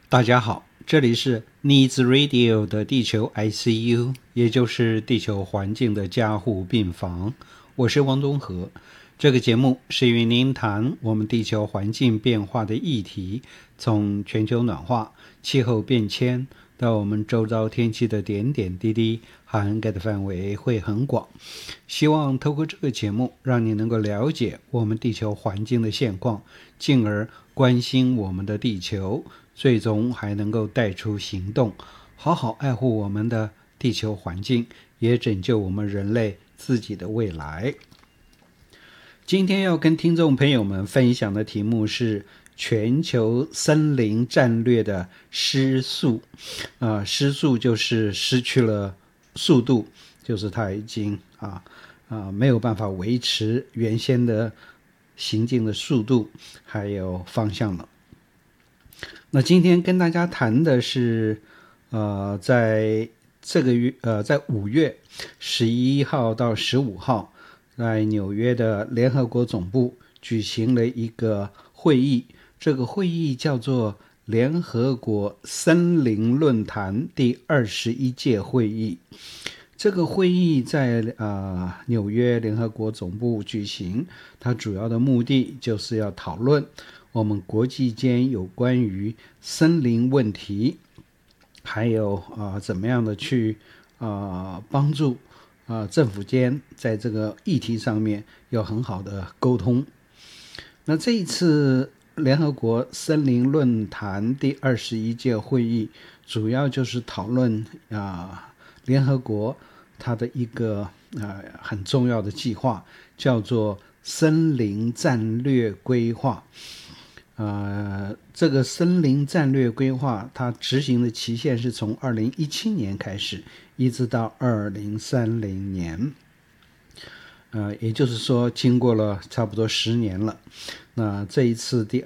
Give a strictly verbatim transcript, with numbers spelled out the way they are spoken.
大家好，这里是 Needs Radio 的地球 I C U， 也就是地球环境的加护病房。我是王东和。这个节目是与您谈我们地球环境变化的议题，从全球暖化、气候变迁到我们周遭天气的点点滴滴，涵盖的范围会很广。希望透过这个节目，让你能够了解我们地球环境的现况，进而关心我们的地球，最终还能够带出行动，好好爱护我们的地球环境，也拯救我们人类自己的未来。今天要跟听众朋友们分享的题目是全球森林战略的失速。呃，失速就是失去了速度，就是它已经啊啊没有办法维持原先的行进的速度还有方向了。那今天跟大家谈的是，呃，在这个月，呃，在五月十一号到十五号，在纽约的联合国总部举行了一个会议，这个会议叫做联合国森林论坛第二十一届会议。这个会议在呃纽约联合国总部举行，它主要的目的就是要讨论我们国际间有关于森林问题，还有啊、呃、怎么样的去啊、呃、帮助啊、呃、政府间在这个议题上面有很好的沟通。那这一次联合国森林论坛第二十一届会议，主要就是讨论啊、呃、联合国它的一个呃很重要的计划，叫做森林战略规划。呃，这个森林战略规划它执行的期限是从二零一七年开始，一直到二零三零年。呃，也就是说经过了差不多十年了。那这一次第